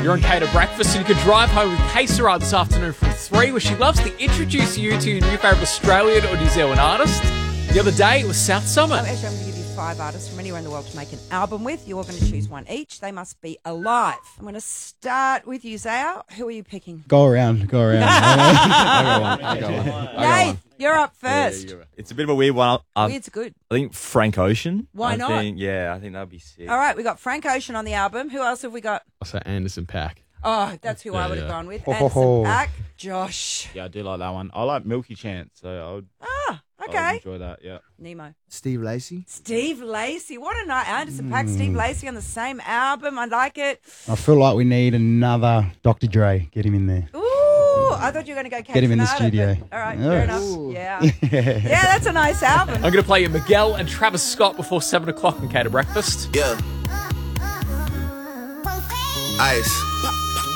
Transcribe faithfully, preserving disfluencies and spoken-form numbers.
You're on Cater Breakfast, and you can drive home with K Sarah this afternoon from three, where she loves to introduce you to your new favourite Australian or New Zealand artist. The other day, it was South Summit. Um, actually, I'm going to give you five artists from anywhere in the world to make an album with. You're going to choose one each. They must be alive. I'm going to start with you, Zao. Who are you picking? Go around, go around. I got one. I got one. I got Nate, you're up first. Yeah, you're right. It's a bit of a weird one. I, Weird's good. I think Frank Ocean. Why I not? Think, yeah, I think that'd be sick. All right, we got Frank Ocean on the album. Who else have we got? Also Anderson .Paak. Oh, that's who I Yeah, would have yeah. gone with. Ho, ho, Anderson ho. .Paak. Josh. Yeah, I do like that one. I like Milky Chance, so I would, Ah, I would okay. enjoy that, yeah. Nemo. Steve Lacey. Steve Lacey. What a night. Anderson .Paak, Steve Lacey on the same album. I like it. I feel like we need another Doctor Dre. Get him in there. Ooh, I thought you were going to go Get him in the Catanata, studio. but- All right, Yeah. fair enough. Yeah. Yeah, that's a nice album. I'm going to play you Miguel and Travis Scott before seven o'clock on Cater Breakfast. Yeah. Ice.